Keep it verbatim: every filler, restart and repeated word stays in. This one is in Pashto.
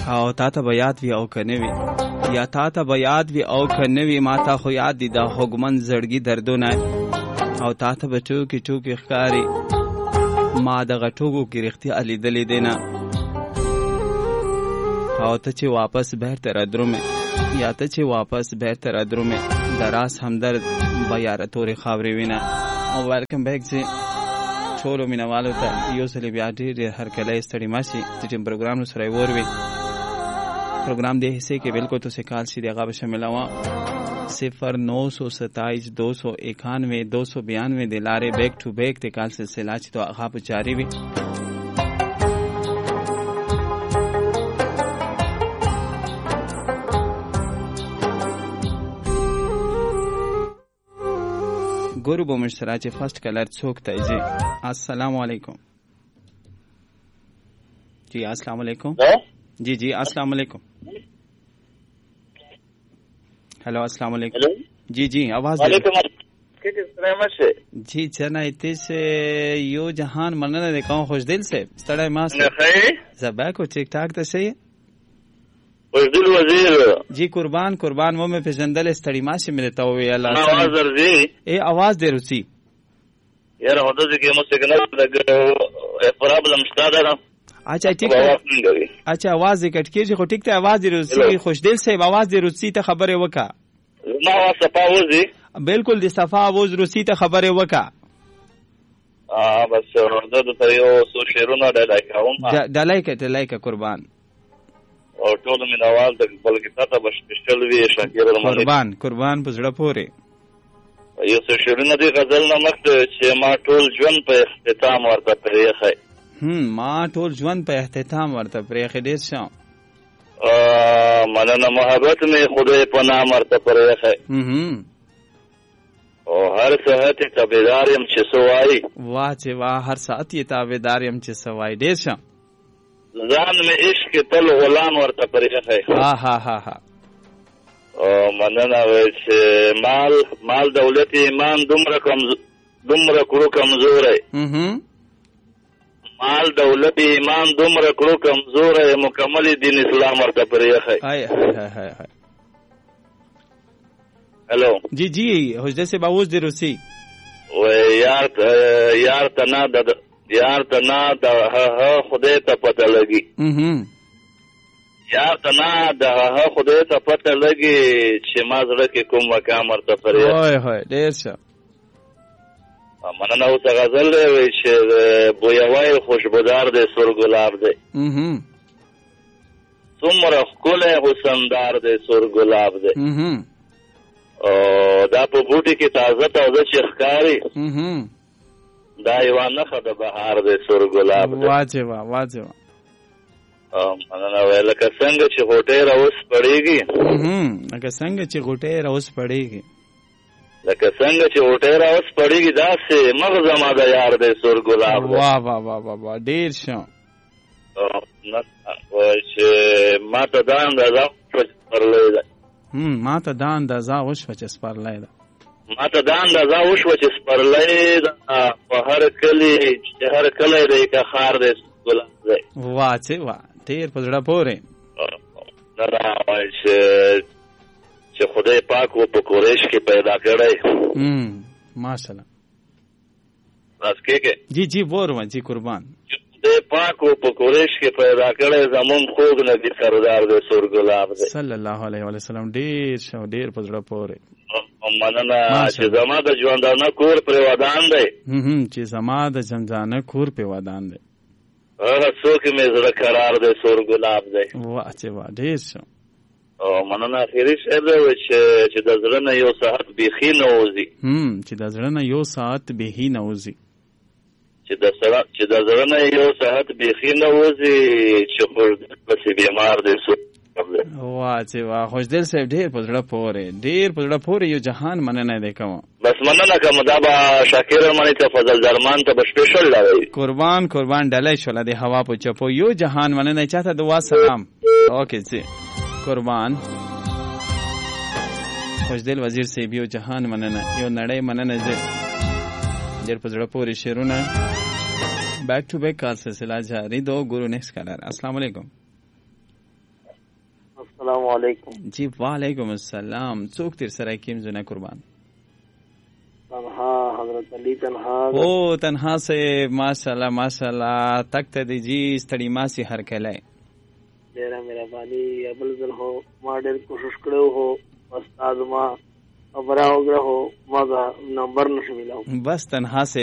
او تا ته به یاد وي او که نه وي یا تا ته به یاد وي او که نه وي ما ته خو یاد دي د خوږمن زړګي دردونه او تا ته به ټوکې ټوکې ښکاري ما دغه ټوکو کې رښتیا لیدلې دی نه او ته چې واپس بېرته رادرومې یا ته چې واپس بېرته رادرومې د راس همدرد به یاره تورې خاورې وینه او ویلکم بیک چې ټولو مینهوالو ته یو ځلې بیا ډېر ډېر هرکلی ستړي مه شي چې پروګرام نو سره یې وروي प्रोग्राम दे हिस्से के बिल्कुल तो सिकाल सीधे आगा शामिल हुआ सिफर नौ सौ सताईस दो सौ इक्यानवे दो सौ बयानवे दिलारे बैक टू बैक तिकाल सिलसिला तो आगा जारी भी गुरु बोमशराचे फर्स्ट कलर चौक तजी अस्सलाम वालेकुम जी अस्सलाम वालेकुम जी जी अस्सलाम वालेकुम हेलो अस्सलाम वालेकुम जी जी आवाज जी चना इतने से यो जहान मनने देखा खुश दिल से स्टडे मास ज़बा को ठीक ठाक तो सही है खुश दिल वजीर जी कुर्बान कुर्बान वो में फिजंदल स्टडी मास से मिलता हुए अल्लाह आवाज दर्जी ए आवाज दे रुसी यार होता है कि मुझसे कनेक्ट लग प्रॉब्लम स्टार्ट है अच्छा ठीक है अच्छा आवाज कट कीजिए खो ठीक है आवाज दे रुसी खुश दिल से आवाज दे रुसी तो खबर है वका ما صفا وزي बिल्कुल दे सफा आवाज रुसी तो खबर है वका اه بس ورده د یو سو شیرونه ډلای کوم ډلای کې ډلای کې قربان او ټول من اول د بلکې تاسو به سپیشل وی شاکر قربان قربان پزړه پوره یو سو شیرونه دی غزل نه مخ چې ما ټول ژوند په اختتام ورته پرېخه هم ما ټول ژوند په اختتام ورته پرېخه دې شم مننه محبت می خدای په نام ورته پرېخه هم او هر ساعت تابعدار يم چې سوای واه چې واه هر ساعت یې تابعدار يم چې سوای دې شم ځان می عشق تل غلام ورته پرېخه ها ها ها ها او مننه وای چې مال مال دولت ایمان دومره کم دومره کړو کمزور هم مال دولت ایمان دومره کړو کمزور مکمل دین اسلام ورته پرېخه هاي هاي هاي هاي हेलो जी जी हुजदे से बावूज दे रुसी ओ यार यार तना द यार तना द ह खुदे ته پته لګي هم यार तना د ह खुदे ته پته لګي چې ما زړه کې کوم مقام ورته پرې وای هاي ډیر ښه مننه او غزل وی چې بویوای خوشبودار دی سور ګلاب دی هم څومره ښکلی حسندار دی سور ګلاب دی هم او دا په بوټي کې تازه تازه چې ښکاري هم دا یو نښه د بهار د سور ګلاب دی واجب واجب او مننه ویل که څنګه چې غوټې راوس پړېږي هم لکه څنګه چې غوټې راوس پړېږي لکه څنګه چې غوټې راوس پړېږي داسې مغزه ما د یار د سور ګلاب دی واه واه واه واه ډېر ښه وایي چې ما ته دا اندازه پرلی ده هم ما ته دا اندازه وشوه چې سپرلی ده ما ته دا اندازه وشوه چې سپرلی ده په هر کلي چې هر کلی دی که ښار دی ګلاب دی واه چې واه ډېر په زړه پورې نه دا وایي چې چې خدای پاک و په قریش کې پیدا کړی هم ماشاءالله راز کې جی جی وروه جی قربان خدای پاک و په قریش کې پیدا کړی زمون خوږ نبی سردار دی سور ګلاب دی صلی الله علیه وسلم ډېر ښه ډېر په زړه پورې مننه چې زما د ژوندانه کور پرې ودان دی هم چې زما د ژوندانه کور پرې ودان دی هغه څوک مې زړه قرار دی سور ګلاب دی واه چې واه ډېر ښه او مننه اخیری شعر دی چې چې د زړه نه یو ساعت بیخي نه وځي هم چې د زړه نه یو ساعت بیخي نه وځي چې د سره چې د زړه نه یو ساعت بیخي نه وځي چې خور پسې بیمار دی سو واه چې واه خوش دل صاحب ډېر په زړه پورې ډېر په زړه پورې یو جهان مننه دی کوم بس مننه کوم دا به شاکر منی ته فضل درمان ته به سپیشل لوي قربان قربان ډلای شول د هوا په چپو یو جهان مننه چاته دعا سلام اوکے جی قربان خوش دل وزیر صاحب یو جهان مننه یو نړۍ مننه زه ډېر په زړه پورې شعرونه بیک ټو بیک کال سلسله جاری دو ګورو نیکس کلر السلام علیکم السلام علیکم. جی وعلیکم السلام. څوک تیر سره کیم زونه قربان؟ تنہا حضرت علی تنہا. او تنہا سے ماشاءاللہ ماشاءاللہ تک ته دی جی ستړي ما سي هر کله ډیره مهرباني. ابل ځل هو ما ډیر کوشش کړو هو استاد ما خبره وګړو ما دا نمبر نشو ملاو. بس تنہا سے